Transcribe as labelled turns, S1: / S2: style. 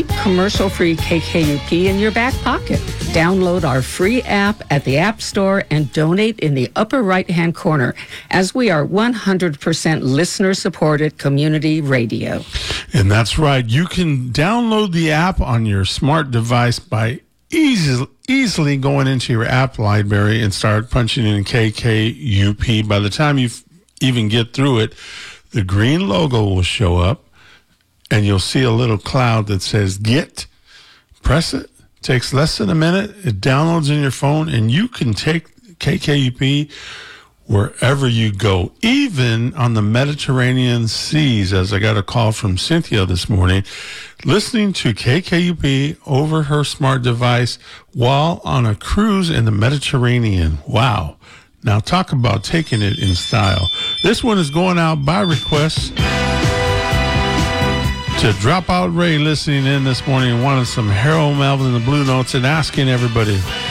S1: Keep commercial-free KKUP in your back pocket. Download our free app at the App Store and donate in the upper right-hand corner, as we are 100% listener-supported community radio.
S2: And that's right. You can download the app on your smart device by easily going into your app library and start punching in KKUP. By the time you even get through it, the green logo will show up, and you'll see a little cloud that says Get. Press it. Takes less than a minute. It downloads in your phone, and you can take KKUP wherever you go, even on the Mediterranean seas, as I got a call from Cynthia this morning, listening to KKUP over her smart device while on a cruise in the Mediterranean. Wow. Now talk about taking it in style. This one is going out by request to Dropout Ray, listening in this morning, wanting some Harold Melvin and the Blue Notes, and asking everybody,